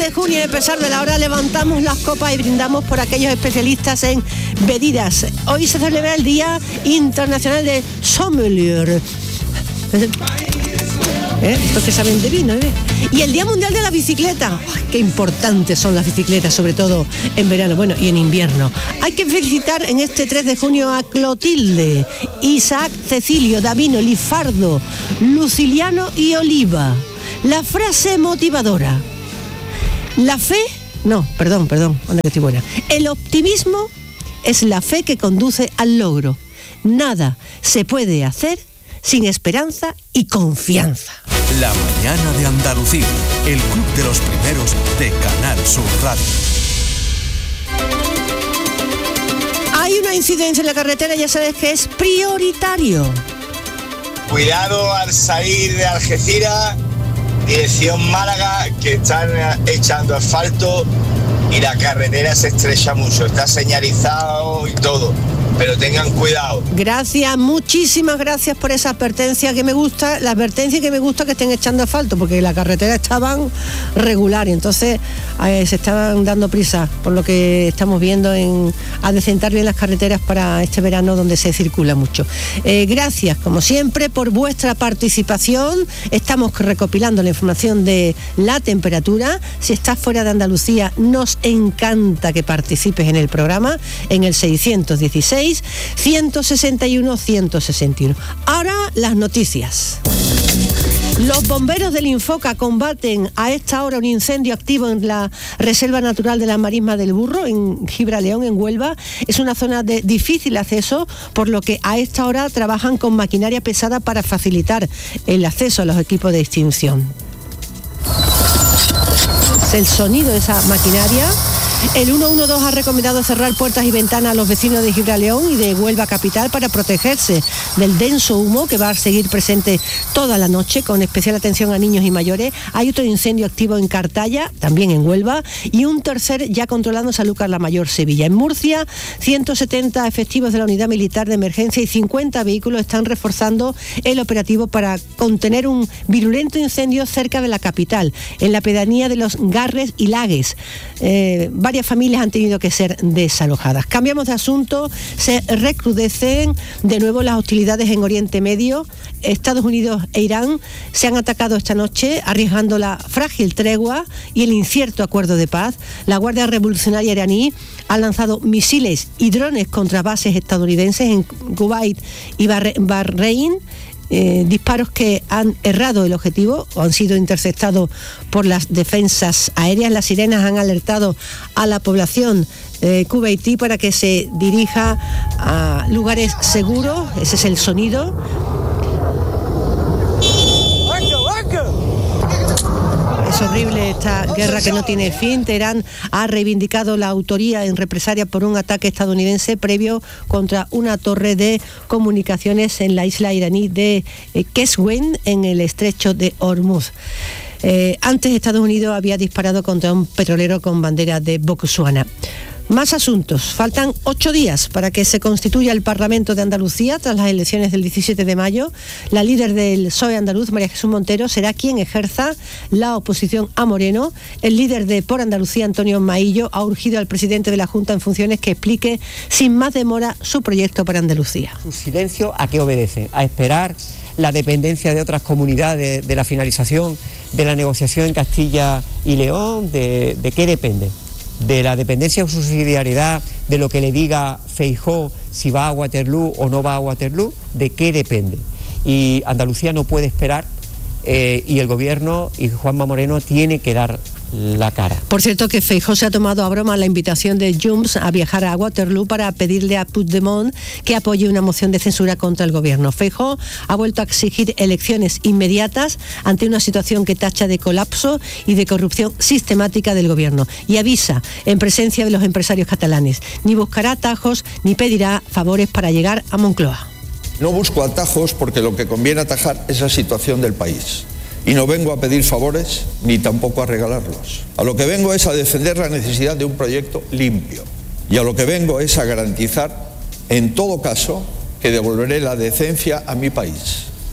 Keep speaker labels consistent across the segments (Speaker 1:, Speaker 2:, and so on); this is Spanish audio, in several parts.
Speaker 1: de junio, a pesar de la hora, levantamos las copas y brindamos por aquellos especialistas en bebidas. Hoy se celebra el Día Internacional de Sommelier. Estos que saben de vino, Y el Día Mundial de la Bicicleta. ¡Ay, qué importantes son las bicicletas, sobre todo en verano, bueno, y en invierno! Hay que felicitar en este 3 de junio a Clotilde, Isaac, Cecilio, Davino, Lifardo, Luciliano y Oliva. La frase motivadora: la fe, anda que estoy buena. El optimismo es la fe que conduce al logro. Nada se puede hacer sin esperanza y confianza.
Speaker 2: La mañana de Andalucía, el club de los primeros de Canal Sur Radio.
Speaker 1: Hay una incidencia en la carretera, ya sabes que es prioritario.
Speaker 3: Cuidado al salir de Algeciras, dirección Málaga, que están echando asfalto y la carretera se estrecha mucho, está señalizado y todo, pero tengan cuidado.
Speaker 1: Gracias, muchísimas gracias por esa advertencia que me gusta, la advertencia que me gusta que estén echando asfalto, porque la carretera estaban regular y entonces se estaban dando prisa, por lo que estamos viendo, a decentar bien las carreteras para este verano donde se circula mucho. Gracias, como siempre, por vuestra participación. Estamos recopilando la información de la temperatura. Si estás fuera de Andalucía, nos encanta que participes en el programa en el 616 161 161. Ahora las noticias. Los bomberos del Infoca combaten a esta hora un incendio activo en la Reserva Natural de la Marisma del Burro, en Gibraleón, en Huelva. Es una zona de difícil acceso, por lo que a esta hora trabajan con maquinaria pesada para facilitar el acceso a los equipos de extinción. Es el sonido de esa maquinaria. El 112 ha recomendado cerrar puertas y ventanas a los vecinos de Gibraleón y de Huelva capital para protegerse del denso humo que va a seguir presente toda la noche, con especial atención a niños y mayores. Hay otro incendio activo en Cartaya, también en Huelva, y un tercer ya controlando en Sanlúcar la Mayor, Sevilla. En Murcia, 170 efectivos de la Unidad Militar de Emergencia y 50 vehículos están reforzando el operativo para contener un virulento incendio cerca de la capital, en la pedanía de los Garres y Lagues. Varias familias han tenido que ser desalojadas. Cambiamos de asunto. Se recrudecen de nuevo las hostilidades en Oriente Medio. Estados Unidos e Irán se han atacado esta noche, arriesgando la frágil tregua y el incierto acuerdo de paz. La Guardia Revolucionaria iraní ha lanzado misiles y drones contra bases estadounidenses en Kuwait y Bahrein. Disparos que han errado el objetivo o han sido interceptados por las defensas aéreas. Las sirenas han alertado a la población kuwaití para que se dirija a lugares seguros. Ese es el sonido. Es horrible esta guerra que no tiene fin. Teherán ha reivindicado la autoría en represalia por un ataque estadounidense previo contra una torre de comunicaciones en la isla iraní de Qeswen, en el estrecho de Hormuz. Antes Estados Unidos había disparado contra un petrolero con bandera de Botsuana. Más asuntos. Faltan 8 días para que se constituya el Parlamento de Andalucía tras las elecciones del 17 de mayo. La líder del PSOE andaluz, María Jesús Montero, será quien ejerza la oposición a Moreno. El líder de Por Andalucía, Antonio Maillo, ha urgido al presidente de la Junta en funciones que explique sin más demora su proyecto para Andalucía.
Speaker 4: ¿Su silencio a qué obedece? ¿A esperar la dependencia de otras comunidades de la finalización de la negociación en Castilla y León? ¿De qué depende? ¿De la dependencia o subsidiariedad de lo que le diga Feijóo si va a Waterloo o no va a Waterloo? ¿De qué depende? Y Andalucía no puede esperar y el gobierno y Juanma Moreno tiene que dar la cara.
Speaker 1: Por cierto, que Feijóo se ha tomado a broma la invitación de Junts a viajar a Waterloo para pedirle a Puigdemont que apoye una moción de censura contra el gobierno. Feijóo ha vuelto a exigir elecciones inmediatas ante una situación que tacha de colapso y de corrupción sistemática del gobierno, y avisa en presencia de los empresarios catalanes: ni buscará atajos ni pedirá favores para llegar a Moncloa.
Speaker 5: No busco atajos porque lo que conviene atajar es la situación del país. Y no vengo a pedir favores ni tampoco a regalarlos. A lo que vengo es a defender la necesidad de un proyecto limpio. Y a lo que vengo es a garantizar, en todo caso, que devolveré la decencia a mi país.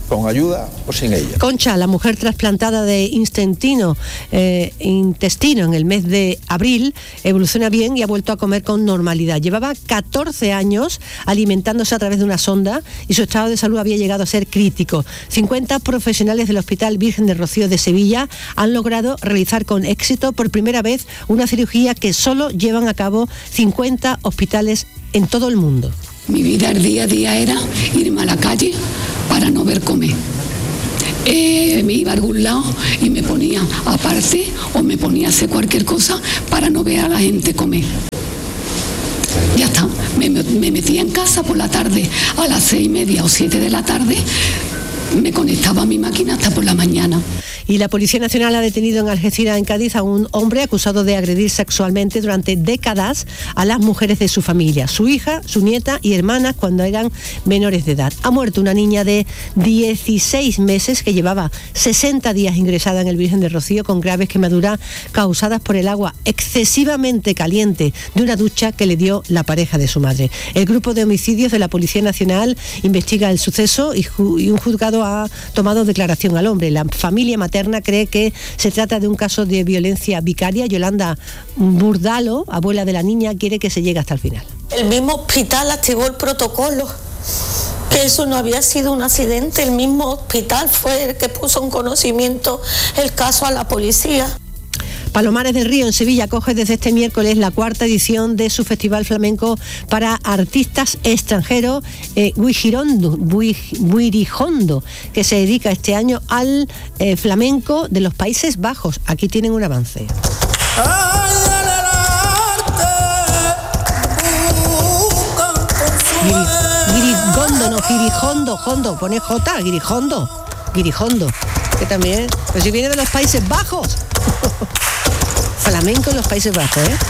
Speaker 5: con ayuda o sin ella.
Speaker 1: Concha, la mujer trasplantada de intestino en el mes de abril, evoluciona bien y ha vuelto a comer con normalidad. Llevaba 14 años alimentándose a través de una sonda y su estado de salud había llegado a ser crítico. 50 profesionales del Hospital Virgen del Rocío de Sevilla han logrado realizar con éxito por primera vez una cirugía que solo llevan a cabo 50 hospitales en todo el mundo.
Speaker 6: Mi vida el día a día era irme a la calle para no ver comer. Me iba a algún lado y me ponía aparte o me ponía a hacer cualquier cosa para no ver a la gente comer. Ya está, me metía en casa por la tarde a las 6:30 o 7 de la tarde, me conectaba a mi máquina hasta por la mañana.
Speaker 1: Y la Policía Nacional ha detenido en Algeciras, en Cádiz, a un hombre acusado de agredir sexualmente durante décadas a las mujeres de su familia, su hija, su nieta y hermanas cuando eran menores de edad. Ha muerto una niña de 16 meses que llevaba 60 días ingresada en el Virgen del Rocío con graves quemaduras causadas por el agua excesivamente caliente de una ducha que le dio la pareja de su madre. El grupo de homicidios de la Policía Nacional investiga el suceso y un juzgado ha tomado declaración al hombre. La familia materna cree que se trata de un caso de violencia vicaria. Yolanda Burdalo, abuela de la niña, quiere que se llegue hasta el final.
Speaker 7: El mismo hospital activó el protocolo, que eso no había sido un accidente. El mismo hospital fue el que puso en conocimiento el caso a la policía.
Speaker 1: Palomares del Río, en Sevilla, acoge desde este miércoles la 4ª edición de su festival flamenco para artistas extranjeros, Guirijondo, que se dedica este año al flamenco de los Países Bajos. Aquí tienen un avance. Girijondo, pone J, Guirijondo, que también, pues si viene de los Países Bajos. Flamenco en los Países Bajos, ¿eh?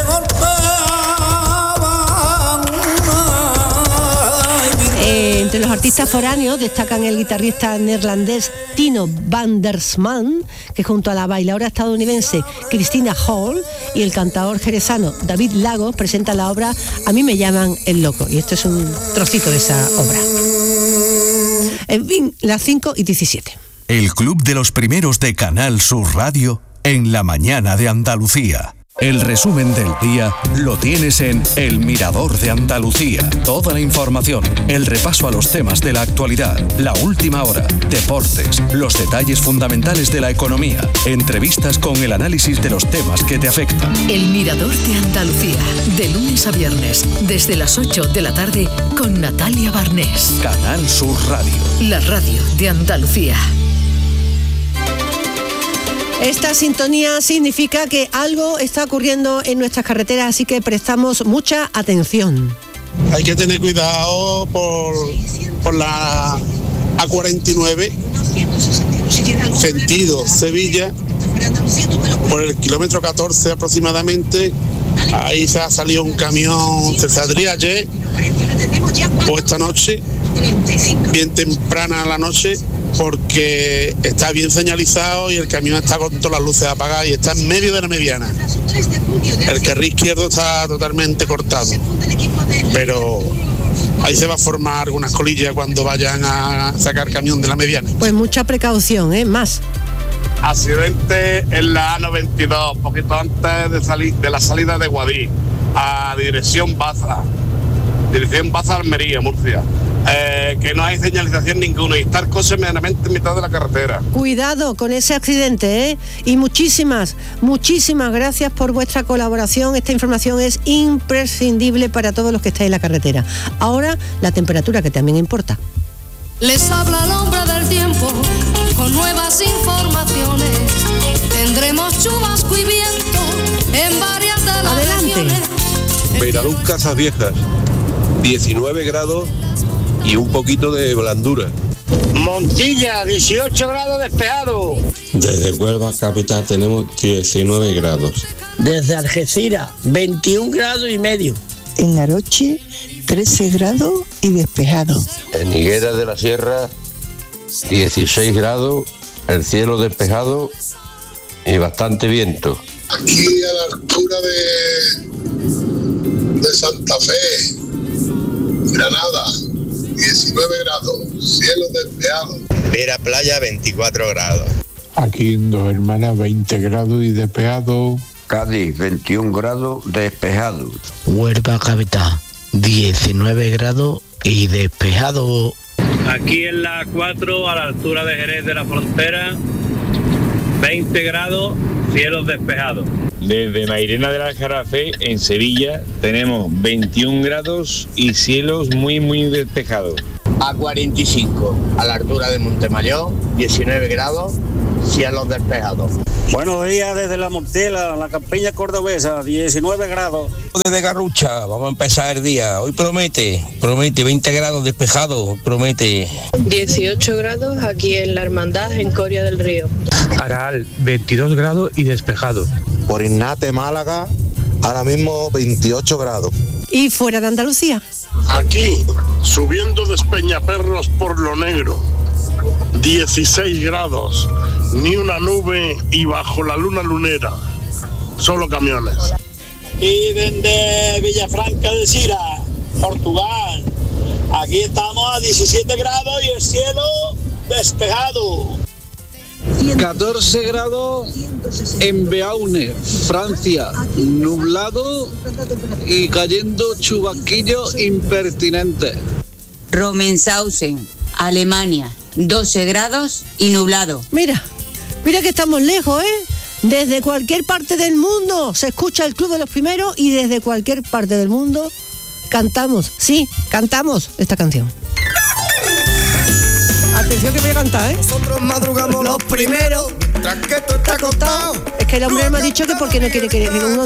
Speaker 1: Entre los artistas foráneos destacan el guitarrista neerlandés Tino van der Sman, que junto a la bailaora estadounidense Christina Hall y el cantador jerezano David Lagos presentan la obra A mí me llaman el loco, y esto es un trocito de esa obra. En fin, las 5:17.
Speaker 2: El Club de los Primeros de Canal Sur Radio en la mañana de Andalucía. El resumen del día lo tienes en El Mirador de Andalucía. Toda la información, el repaso a los temas de la actualidad, la última hora, deportes, los detalles fundamentales de la economía, entrevistas con el análisis de los temas que te afectan.
Speaker 8: El Mirador de Andalucía, de lunes a viernes, desde las 8 de la tarde, con Natalia Barnés.
Speaker 2: Canal Sur Radio.
Speaker 8: La radio de Andalucía.
Speaker 1: Esta sintonía significa que algo está ocurriendo en nuestras carreteras, así que prestamos mucha atención.
Speaker 9: Hay que tener cuidado por la A49, sentido Sevilla, por el kilómetro 14 aproximadamente. Ahí se ha salido un camión, se saldría ayer o esta noche, bien temprana la noche, porque está bien señalizado y el camión está con todas las luces apagadas y está en medio de la mediana. El carril izquierdo está totalmente cortado, pero ahí se va a formar algunas colillas cuando vayan a sacar camión de la mediana.
Speaker 1: Pues mucha precaución, más.
Speaker 9: Accidente en la A92, poquito antes de la salida de Guadix, a dirección Baza Almería, Murcia. Que no hay señalización ninguna y está el coche medianamente en mitad de la carretera.
Speaker 1: Cuidado con ese accidente, y muchísimas gracias por vuestra colaboración. Esta información es imprescindible para todos los que estáis en la carretera. Ahora, la temperatura, que también importa.
Speaker 10: Les habla el hombre del tiempo con nuevas informaciones. Tendremos chubasco y viento en varias de las regiones.
Speaker 11: Beiraluz, Casas Viejas, 19 grados y un poquito de blandura.
Speaker 12: Montilla, 18 grados despejado.
Speaker 13: Desde Huelva capital tenemos 19 grados.
Speaker 12: Desde Algeciras, 21 grados y medio.
Speaker 14: En Aroche, 13 grados y despejado.
Speaker 11: En Higuera de la Sierra, 16 grados, el cielo despejado y bastante viento.
Speaker 15: Aquí a la altura de Santa Fe, Granada, 19 grados, cielo despejado.
Speaker 3: Vera Playa 24 grados.
Speaker 16: Aquí en Dos Hermanas 20 grados y despejado.
Speaker 17: Cádiz 21 grados despejado.
Speaker 12: Huelva capital 19 grados y despejado.
Speaker 18: Aquí en la 4, a la altura de Jerez de la Frontera, 20 grados, cielos despejados.
Speaker 19: Desde Mairena del Aljarafe, en Sevilla, tenemos 21 grados y cielos muy despejados.
Speaker 20: A 45, a la altura de Montemayor, 19 grados, cielos despejados.
Speaker 21: Buenos días desde La Mortela, la campiña cordobesa, 19 grados.
Speaker 22: Desde Garrucha, vamos a empezar el día. Hoy promete 20 grados despejado, promete.
Speaker 23: 18 grados aquí en La Hermandad, en Coria del Río.
Speaker 24: Aral, 22 grados y despejado.
Speaker 25: Por Innate, Málaga, ahora mismo 28 grados.
Speaker 1: ¿Y fuera de Andalucía?
Speaker 9: Aquí, subiendo de Peñaperros por Lo Negro, 16 grados, ni una nube y bajo la luna lunera, solo camiones.
Speaker 12: Y desde Villafranca de Sira, Portugal, aquí estamos a 17 grados y el cielo despejado.
Speaker 26: 14 grados en Beaune, Francia, nublado y cayendo chubasquillos impertinentes.
Speaker 27: Romenshausen, Alemania, 12 grados y nublado.
Speaker 1: Mira que estamos lejos, ¿eh? Desde cualquier parte del mundo se escucha el Club de los Primeros y desde cualquier parte del mundo cantamos esta canción. Atención que voy a cantar, ¿eh?
Speaker 28: Nosotros madrugamos los primeros, tras que esto está acostado.
Speaker 1: Es que el hombre me ha dicho que porque no quiere que uno